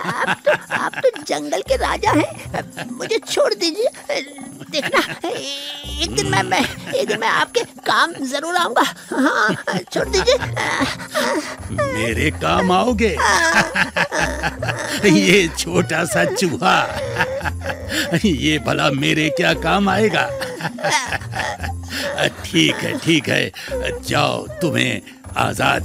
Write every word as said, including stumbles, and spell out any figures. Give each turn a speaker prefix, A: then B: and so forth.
A: आप तो आप तो जंगल के राजा हैं, मुझे छोड़ दीजिए। देखना एक दिन मैं मैं एक दिन मैं आपके काम जरूर आऊंगा। हाँ, छोड़ दीजिए।
B: मेरे काम आओगे? ये छोटा सा चूहा, ये भला मेरे क्या काम आएगा? ठीक है ठीक है, जाओ, तुम्हें आजाद